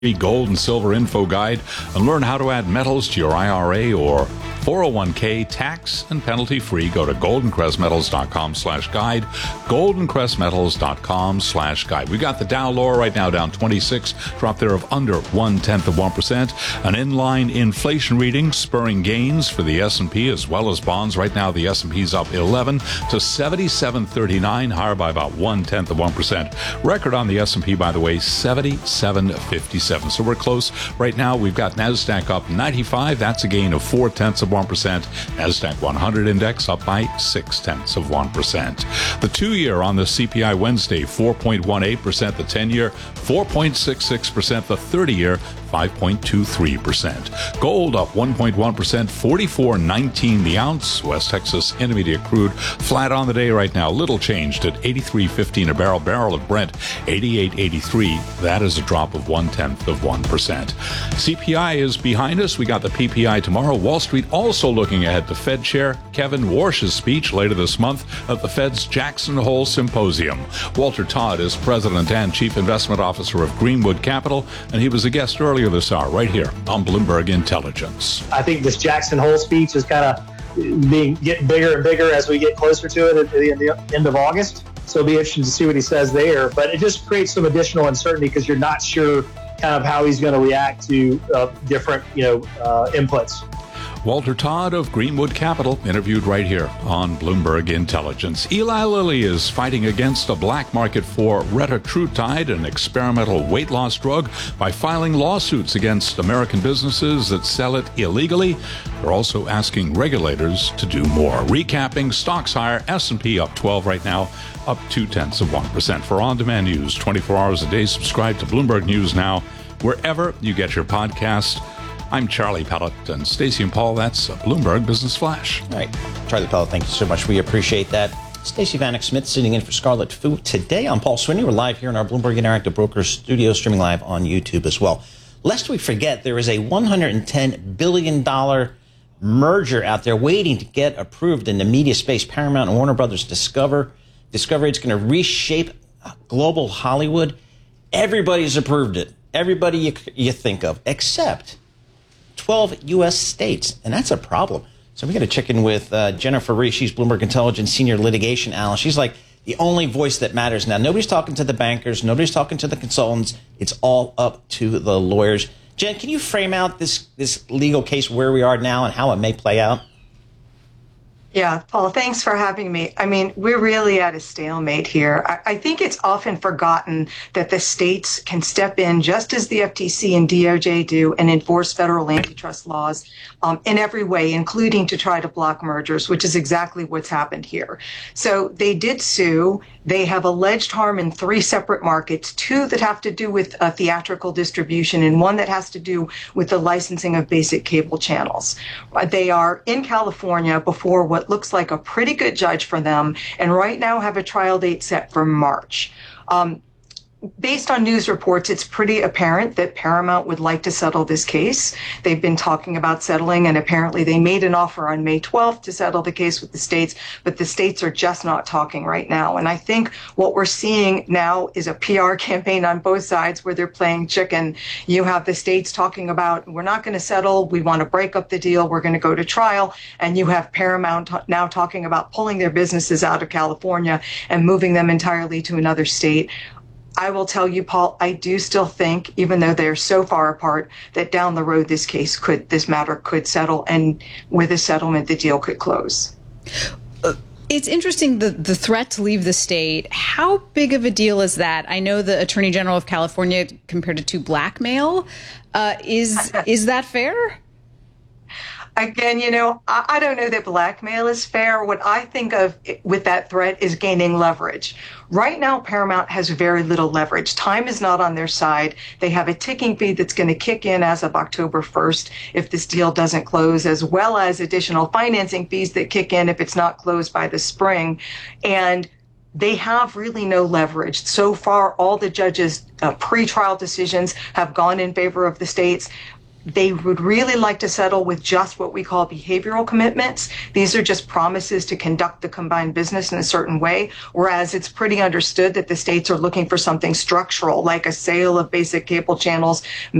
Gold and silver info guide and learn how to add metals to your IRA or 401k tax and penalty free. Go to goldencrestmetals.com/guide, goldencrestmetals.com/guide. We got the Dow lower right now, down 26, drop there of under 0.1%. An inline inflation reading spurring gains for the S&P as well as bonds. Right now the S&P's up 11 to 77.39, higher by about 0.1%. Record on the S&P, by the way, 77.57. So we're close. Right now, we've got NASDAQ up 95. That's a gain of 0.4%. NASDAQ 100 index up by 0.6%. The 2-year on the CPI Wednesday, 4.18%. The 10-year, 4.66%. The 30-year, 5.23%. Gold up 1.1%, 44.19 the ounce. West Texas Intermediate crude flat on the day right now, little changed at 83.15 a barrel. Barrel of Brent 88.83. That is a drop of 0.1%. CPI is behind us. We got the PPI tomorrow. Wall Street also looking ahead to Fed Chair Kevin Warsh's speech later this month at the Fed's Jackson Hole Symposium. Walter Todd is president and chief investment officer of Greenwood Capital, and he was a guest earlier this hour right here on Bloomberg Intelligence. I think this Jackson Hole speech is kind of getting bigger and bigger as we get closer to it at the end of August. So it'll be interesting to see what he says there. But it just creates some additional uncertainty because you're not sure kind of how he's going to react to different inputs. Walter Todd of Greenwood Capital, interviewed right here on Bloomberg Intelligence. Eli Lilly is fighting against a black market for retatrutide, an experimental weight loss drug, by filing lawsuits against American businesses that sell it illegally. They're also asking regulators to do more. Recapping, stocks higher, S&P up 12 right now, up 0.2%. For on-demand news 24 hours a day, subscribe to Bloomberg News Now, wherever you get your podcast. I'm Charlie Pellet, and Stacey and Paul, that's Bloomberg Business Flash. All right. Charlie Pellet, thank you so much. We appreciate that. Stacey Vanek Smith sitting in for Scarlett Fu. Today, I'm Paul Sweeney. We're live here in our Bloomberg Interactive Brokers studio, streaming live on YouTube as well. Lest we forget, there is a $110 billion merger out there waiting to get approved in the media space. Paramount and Warner Brothers Discovery. It's going to reshape global Hollywood. Everybody's approved it. Everybody you think of, except 12 U.S. states, and that's a problem. So we got to check in with Jennifer Reese. She's Bloomberg Intelligence Senior Litigation Analyst. She's like the only voice that matters now. Nobody's talking to the bankers. Nobody's talking to the consultants. It's all up to the lawyers. Jen, can you frame out this legal case, where we are now and how it may play out? Yeah, Paul, thanks for having me. I mean, we're really at a stalemate here. I think it's often forgotten that the states can step in just as the FTC and DOJ do and enforce federal antitrust laws in every way, including to try to block mergers, which is exactly what's happened here. So they did sue. They have alleged harm in 3 separate markets, 2 that have to do with theatrical distribution and 1 that has to do with the licensing of basic cable channels. They are in California before what looks like a pretty good judge for them, and right now have a trial date set for March. Based on news reports, it's pretty apparent that Paramount would like to settle this case. They've been talking about settling, and apparently they made an offer on May 12th to settle the case with the states, but the states are just not talking right now. And I think what we're seeing now is a PR campaign on both sides where they're playing chicken. You have the states talking about, we're not going to settle, we want to break up the deal, we're going to go to trial, and you have Paramount now talking about pulling their businesses out of California and moving them entirely to another state. I will tell you, Paul, I do still think, even though they're so far apart, that down the road this matter could settle, and with a settlement, the deal could close. It's interesting, the threat to leave the state. How big of a deal is that? I know the Attorney General of California compared it to blackmail. Is that fair? Again, I don't know that blackmail is fair. What I think of with that threat is gaining leverage. Right now, Paramount has very little leverage. Time is not on their side. They have a ticking fee that's going to kick in as of October 1st if this deal doesn't close, as well as additional financing fees that kick in if it's not closed by the spring. And they have really no leverage. So far, all the judges' pretrial decisions have gone in favor of the states. they would really like to settle with just what we call behavioral commitments. These are just promises to conduct the combined business in a certain way, whereas it's pretty understood that the states are looking for something structural, like a sale of basic cable channels,